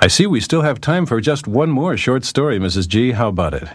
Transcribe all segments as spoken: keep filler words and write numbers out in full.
I see we still have time for just one more short story, Missus G. How about it?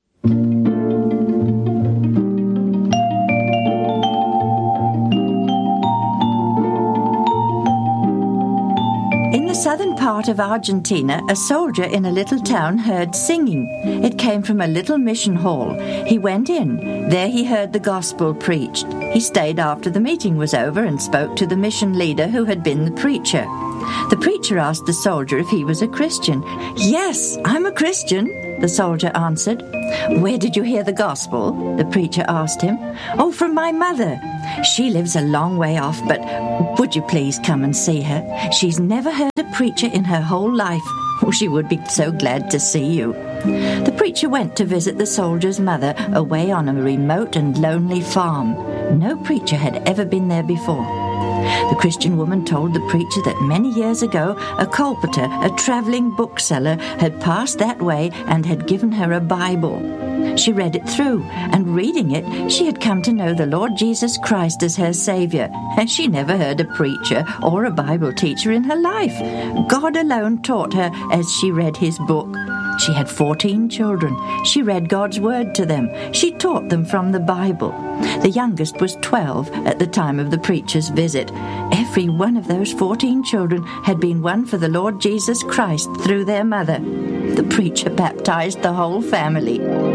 In the southern part of Argentina, a soldier in a little town heard singing. It came from a little mission hall. He went in. There he heard the gospel preached. He stayed after the meeting was over and spoke to the mission leader who had been the preacher. The preacher asked the soldier if he was a Christian. "Yes, I'm a Christian," the soldier answered. "Where did you hear the gospel?" the preacher asked him. "Oh, from my mother. She lives a long way off, but would you please come and see her? She's never heard a preacher in her whole life. Oh, she would be so glad to see you." The preacher went to visit the soldier's mother away on a remote and lonely farm. No preacher had ever been there before. The Christian woman told the preacher that many years ago a colporteur, a traveling bookseller, had passed that way and had given her a Bible. She read it through, and reading it, she had come to know the Lord Jesus Christ as her Savior, and she never heard a preacher or a Bible teacher in her life. God alone taught her as she read His book. She had fourteen children. She read God's Word to them. She taught them from the Bible. The youngest was twelve at the time of the preacher's visit. Every one of those fourteen children had been won for the Lord Jesus Christ through their mother. The preacher baptized the whole family.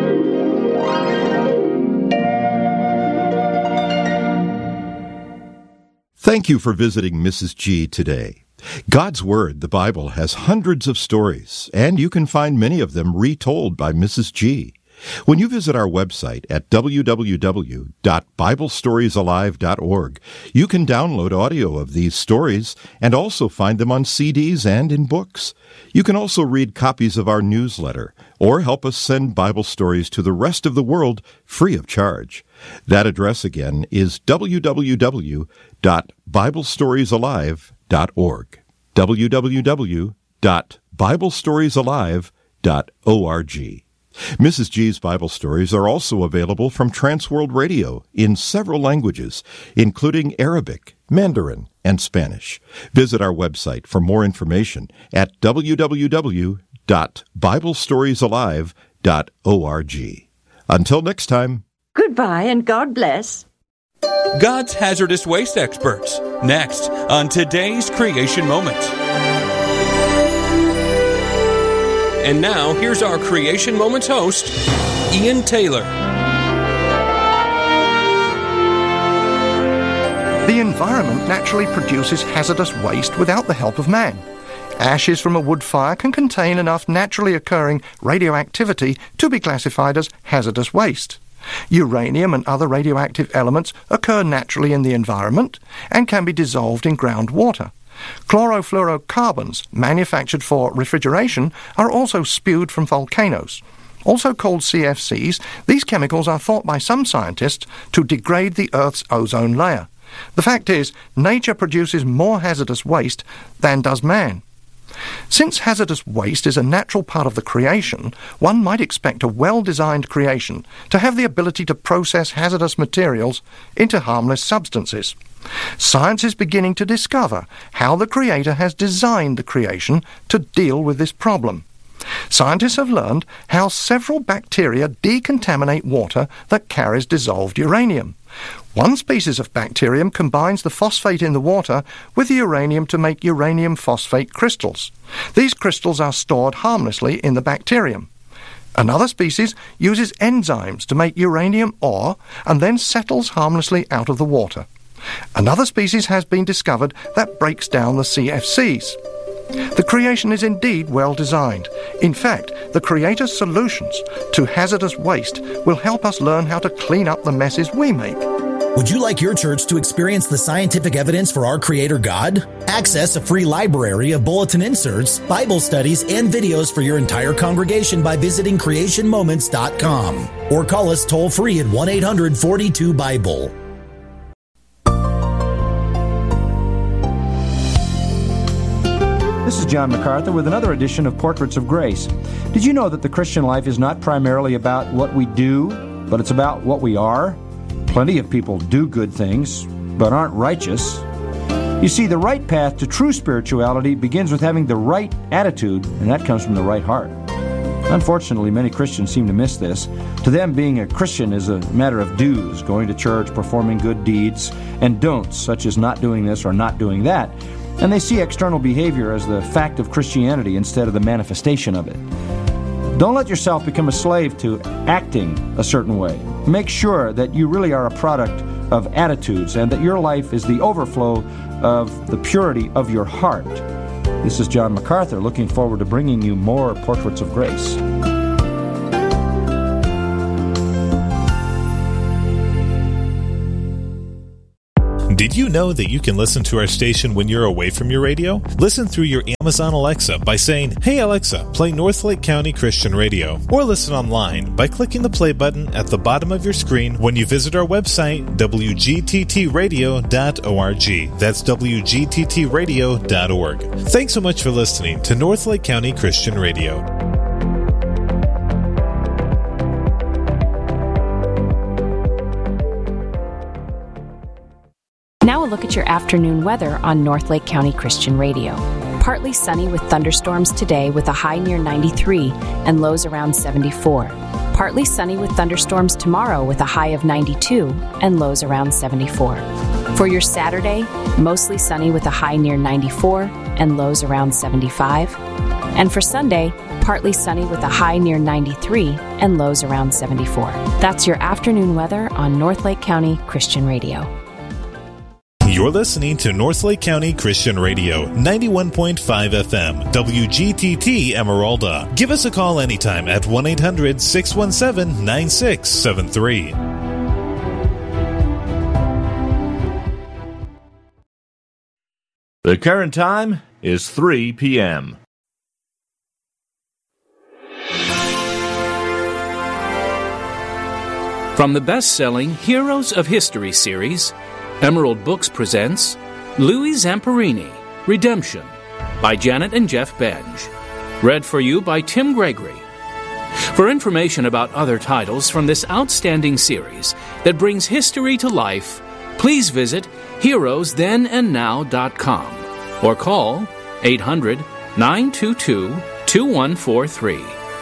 Thank you for visiting Missus G today. God's Word, the Bible, has hundreds of stories, and you can find many of them retold by Missus G. When you visit our website at w w w dot bible stories alive dot org, you can download audio of these stories and also find them on C Ds and in books. You can also read copies of our newsletter or help us send Bible stories to the rest of the world free of charge. That address again is w w w dot bible stories alive dot org. w w w dot bible stories alive dot org. Missus G's Bible stories are also available from Transworld Radio in several languages, including Arabic, Mandarin, and Spanish. Visit our website for more information at w w w dot bible stories alive dot org. Until next time. Goodbye and God bless. God's hazardous waste experts. Next on today's Creation Moment. And now, here's our Creation Moments host, Ian Taylor. The environment naturally produces hazardous waste without the help of man. Ashes from a wood fire can contain enough naturally occurring radioactivity to be classified as hazardous waste. Uranium and other radioactive elements occur naturally in the environment and can be dissolved in groundwater. Chlorofluorocarbons, manufactured for refrigeration, are also spewed from volcanoes. Also called C F Cs, these chemicals are thought by some scientists to degrade the Earth's ozone layer. The fact is, nature produces more hazardous waste than does man. Since hazardous waste is a natural part of the creation, one might expect a well-designed creation to have the ability to process hazardous materials into harmless substances. Science is beginning to discover how the Creator has designed the creation to deal with this problem. Scientists have learned how several bacteria decontaminate water that carries dissolved uranium. One species of bacterium combines the phosphate in the water with the uranium to make uranium phosphate crystals. These crystals are stored harmlessly in the bacterium. Another species uses enzymes to make uranium ore and then settles harmlessly out of the water. Another species has been discovered that breaks down the C F Cs. The creation is indeed well designed. In fact, the Creator's solutions to hazardous waste will help us learn how to clean up the messes we make. Would you like your church to experience the scientific evidence for our Creator God? Access a free library of bulletin inserts, Bible studies, and videos for your entire congregation by visiting creation moments dot com or call us toll-free at one eight hundred forty-two Bible. This is John MacArthur with another edition of Portraits of Grace. Did you know that the Christian life is not primarily about what we do, but it's about what we are? Plenty of people do good things, but aren't righteous. You see, the right path to true spirituality begins with having the right attitude, and that comes from the right heart. Unfortunately, many Christians seem to miss this. To them, being a Christian is a matter of do's, going to church, performing good deeds, and don'ts, such as not doing this or not doing that. And they see external behavior as the fact of Christianity instead of the manifestation of it. Don't let yourself become a slave to acting a certain way. Make sure that you really are a product of attitudes and that your life is the overflow of the purity of your heart. This is John MacArthur, looking forward to bringing you more Portraits of Grace. Did you know that you can listen to our station when you're away from your radio? Listen through your Amazon Alexa by saying, "Hey Alexa, play Northlake County Christian Radio." Or listen online by clicking the play button at the bottom of your screen when you visit our website, w g t t radio dot org. That's w g t t radio dot org. Thanks so much for listening to Northlake County Christian Radio. Now a look at your afternoon weather on Northlake County Christian Radio. Partly sunny with thunderstorms today with a high near ninety-three and lows around seventy-four. Partly sunny with thunderstorms tomorrow with a high of ninety-two and lows around seventy-four. For your Saturday, mostly sunny with a high near ninety-four and lows around seventy-five. And for Sunday, partly sunny with a high near ninety-three and lows around seventy-four. That's your afternoon weather on Northlake County Christian Radio. You're listening to Northlake County Christian Radio, ninety-one point five F M, W G T T Emeralda. Give us a call anytime at one eight hundred six one seven nine six seven three. The current time is three p.m. From the best-selling Heroes of History series, Emerald Books presents Louis Zamperini, Redemption, by Janet and Jeff Benge. Read for you by Tim Gregory. For information about other titles from this outstanding series that brings history to life, please visit heroes then and now dot com or call eight hundred nine two two two one four three.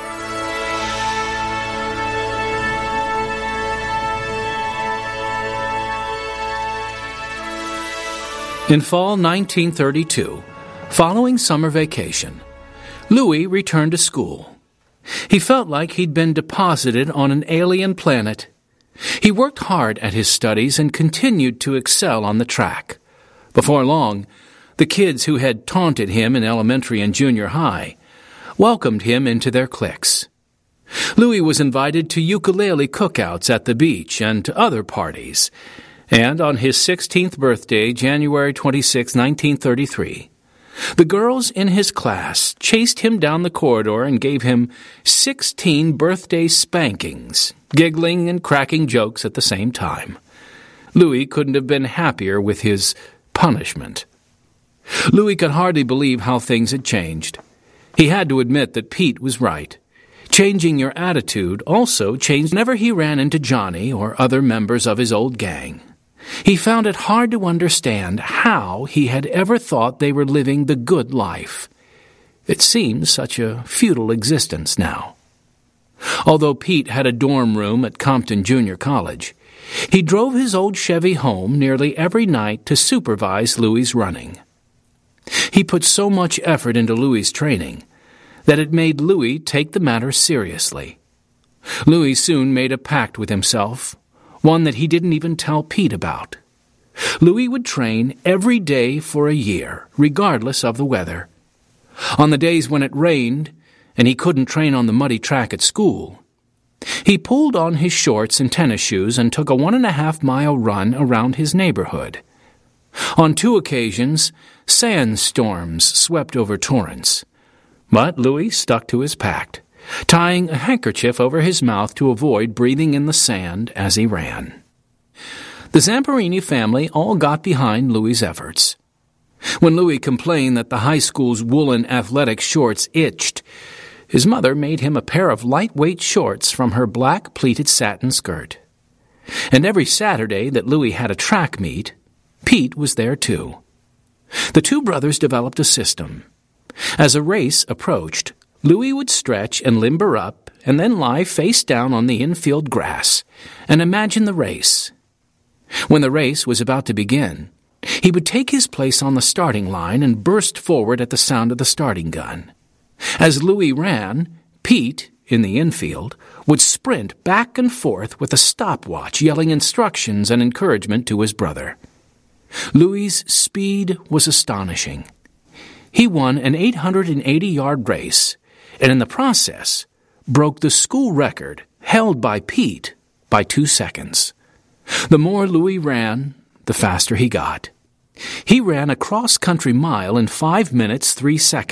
In fall nineteen thirty-two, following summer vacation, Louis returned to school. He felt like he'd been deposited on an alien planet. He worked hard at his studies and continued to excel on the track. Before long, the kids who had taunted him in elementary and junior high welcomed him into their cliques. Louis was invited to ukulele cookouts at the beach and to other parties. And on his sixteenth birthday, January twenty-sixth, nineteen thirty-three, the girls in his class chased him down the corridor and gave him sixteen birthday spankings, giggling and cracking jokes at the same time. Louis couldn't have been happier with his punishment. Louis could hardly believe how things had changed. He had to admit that Pete was right. Changing your attitude also changed whenever he ran into Johnny or other members of his old gang. He found it hard to understand how he had ever thought they were living the good life. It seemed such a futile existence now. Although Pete had a dorm room at Compton Junior College, he drove his old Chevy home nearly every night to supervise Louis' running. He put so much effort into Louis' training that it made Louis take the matter seriously. Louis soon made a pact with himself, one that he didn't even tell Pete about. Louis would train every day for a year, regardless of the weather. On the days when it rained and he couldn't train on the muddy track at school, he pulled on his shorts and tennis shoes and took a one and a half mile run around his neighborhood. On two occasions, sandstorms swept over Torrance, but Louis stuck to his pact, tying a handkerchief over his mouth to avoid breathing in the sand as he ran. The Zamperini family all got behind Louis' efforts. When Louis complained that the high school's woolen athletic shorts itched, his mother made him a pair of lightweight shorts from her black pleated satin skirt. And every Saturday that Louis had a track meet, Pete was there too. The two brothers developed a system. As a race approached, Louis would stretch and limber up and then lie face down on the infield grass and imagine the race. When the race was about to begin, he would take his place on the starting line and burst forward at the sound of the starting gun. As Louis ran, Pete, in the infield, would sprint back and forth with a stopwatch yelling instructions and encouragement to his brother. Louis's speed was astonishing. He won an eight hundred eighty yard race, and in the process, broke the school record held by Pete by two seconds. The more Louis ran, the faster he got. He ran a cross-country mile in five minutes, three seconds.